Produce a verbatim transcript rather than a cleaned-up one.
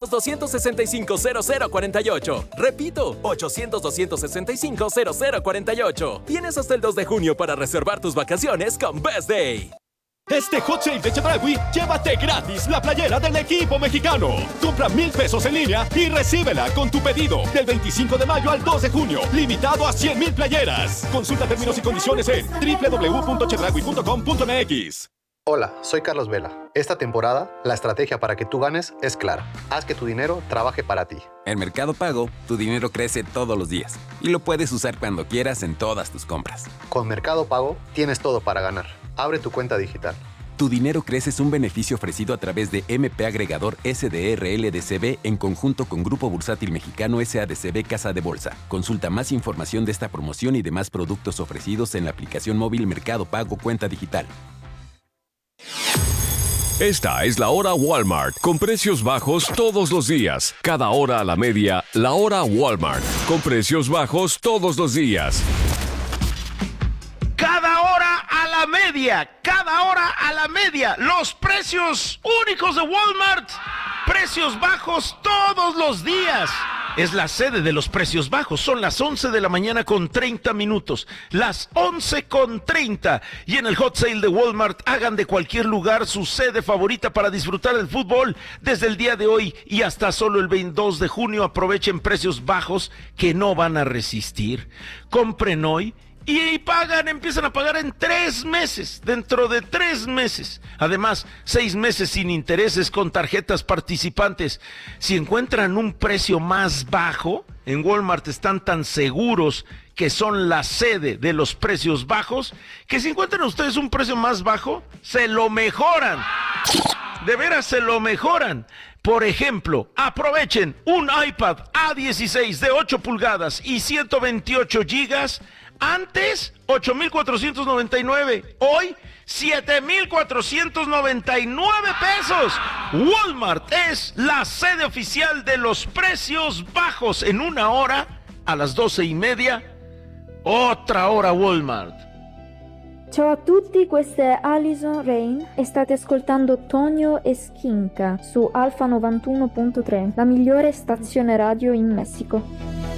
dos sesenta y cinco, cero cero cuarenta y ocho. Repito, ochocientos, doscientos sesenta y cinco, cero cero cuarenta y ocho. Tienes hasta el dos de junio para reservar tus vacaciones con Best Day. Este Hot Sale de Chedraui, llévate gratis la playera del equipo mexicano. Compra mil pesos en línea y recíbela con tu pedido del veinticinco de mayo al dos de junio. Limitado a cien mil playeras. Consulta términos y condiciones en doble u doble u doble u punto chedraui punto com punto m x. Hola, soy Carlos Vela. Esta temporada, la estrategia para que tú ganes es clara. Haz que tu dinero trabaje para ti. En Mercado Pago, tu dinero crece todos los días y lo puedes usar cuando quieras en todas tus compras. Con Mercado Pago, tienes todo para ganar. Abre tu cuenta digital. Tu dinero crece es un beneficio ofrecido a través de M P Agregador S D R L D C B en conjunto con Grupo Bursátil Mexicano S A D C B Casa de Bolsa. Consulta más información de esta promoción y demás productos ofrecidos en la aplicación móvil Mercado Pago Cuenta Digital. Esta es la hora Walmart, con precios bajos todos los días. Cada hora a la media, la hora Walmart, con precios bajos todos los días. Cada hora a la media, cada hora a la media, los precios únicos de Walmart, precios bajos todos los días. Es la sede de los precios bajos. Son las once de la mañana con treinta minutos. Las once con treinta. Y en el Hot Sale de Walmart, hagan de cualquier lugar su sede favorita para disfrutar del fútbol. Desde el día de hoy y hasta solo el veintidós de junio, aprovechen precios bajos que no van a resistir. Compren hoy y pagan, empiezan a pagar en tres meses, dentro de tres meses. Además, seis meses sin intereses con tarjetas participantes. Si encuentran un precio más bajo, en Walmart están tan seguros que son la sede de los precios bajos, que si encuentran ustedes un precio más bajo, se lo mejoran. De veras se lo mejoran. Por ejemplo, aprovechen un iPad A dieciséis de ocho pulgadas y ciento veintiocho gigas. Antes, ocho mil cuatrocientos noventa y nueve. Hoy, siete mil cuatrocientos noventa y nueve pesos. Walmart es la sede oficial de los precios bajos. En una hora, a las doce y media, otra hora Walmart. Ciao a tutti, questa è Alison Rain e state ascoltando Tonio e Skinka su Alfa novantuno punto tre, la migliore stazione radio in Messico.